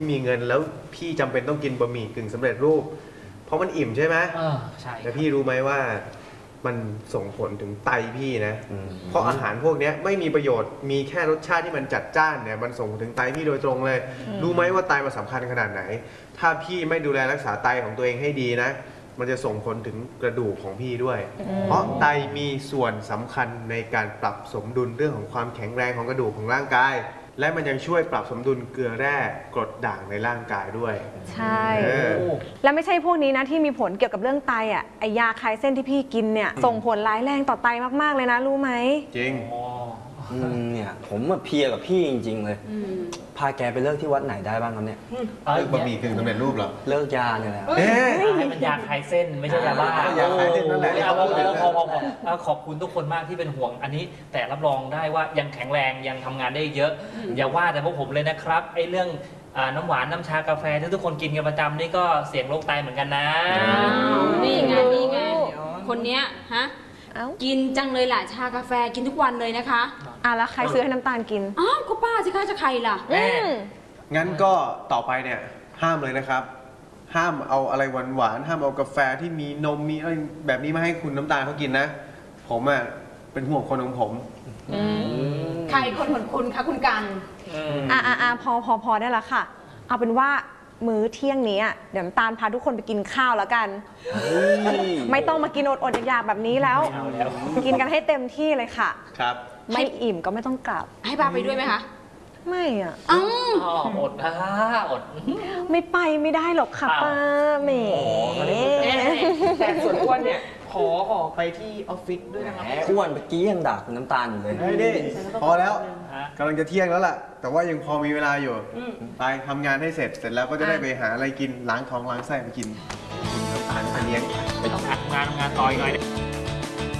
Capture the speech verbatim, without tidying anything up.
มีเงินแล้วพี่จำเป็นต้องกินบะหมี่กึ่งสำเร็จรูปเพราะมันอิ่มใช่ไหมเออใช่แต่พี่รู้ไหมว่ามันส่งผลถึงไตพี่นะเพราะอาหารพวกนี้ไม่มีประโยชน์มีแค่รสชาติที่มันจัดจ้านเนี่ยมันส่งถึงไตพี่โดยตรงเลยรู้ไหมว่าไตมันสำคัญขนาดไหนถ้าพี่ไม่ดูแลรักษาไตของตัวเองให้ดีนะมันจะส่งผลถึงกระดูกของพี่ด้วยเพราะไตมีส่วนสำคัญในการปรับสมดุลเรื่องของความแข็งแรงของกระดูกของร่างกายและมันยังช่วยปรับสมดุลเกลือแร่กรดด่างในร่างกายด้วยใช่แล้วไม่ใช่พวกนี้นะที่มีผลเกี่ยวกับเรื่องไตอ่ะไอยาคลายเส้นที่พี่กินเนี่ยส่งผลร้ายแรงต่อไตมากๆเลยนะรู้ไหมจริงเนี่ยผมมาเพียกับพี่จริงๆเลยพาแกไปเลิกที่วัดไหนได้บ้างครับเนี่ยเลิกบะหมี่กึ่งสำเร็จรูปเหรอเลิกยาเนี่ยแหละให้มันยาคลายเส้นไม่ใช่ยาบ้ายาคลายเส้นนั่นแหละเอาพอพอพอพอขอบคุณทุกคนมากที่เป็นห่วงอันนี้แต่รับรองได้ว่ายังแข็งแรงยังทำงานได้เยอะอย่าว่าแต่พวกผมเลยนะครับไอ้เรื่องน้ำหวานน้ำชากาแฟที่ทุกคนกินกันประจำนี่ก็เสี่ยงโรคไตเหมือนกันนะนี่ไงนี่ไงคนเนี้ยฮะกินจังเลยแหละชากาแฟกินทุกวันเลยนะคะอ่ะแล้วใครซื้อให้น้ำตาลกินอ้าวก็ป้าสิคะจะใครล่ะงั้นก็ต่อไปเนี่ยห้ามเลยนะครับห้ามเอาอะไรหวานๆห้ามเอากาแฟที่มีนมมีอะไรแบบนี้มาให้คุณน้ำตาลเขากินนะผมอ่ะเป็นห่วงคนของผมใครคนเหมือนคุณคะคุณกันอ่ะอ่ะอ่ะพอพอพอได้แล้วค่ะเอาเป็นว่ามื้อเที่ยงนี้เดี๋ยวน้ำตาลพาทุกคนไปกินข้าวแล้วกันไม่ต้องมากินอดอดอยากๆแบบนี้แล้วกินกันให้เต็มที่เลยค่ะครับไม่อิ่มก็ไม่ต้องกลับให้ป้าไปด้วยไหมคะไม่อ่ะอ๋ออดนะอดไม่ไปไม่ได้หรอกค่ะป้าแหมแต่ส่วนอ้วนเนี่ยขอออกไปที่ออฟฟิศด้วยนะครับอ้วนเมื่อกี้ยังด่าคุณน้ำตาลอยู่เลยไม่ได้พอแล้วกำลังจะเที่ยงแล้วล่ะแต่ว่ายังพอมีเวลาอยู่ไปทำงานให้เสร็จเสร็จแล้วก็จะได้ไปหาอะไรกินล้างท้องล้างไส้ไปกินน้ำตาลไปเลี้ยงไปทำงานทำงานต่อยหน่อย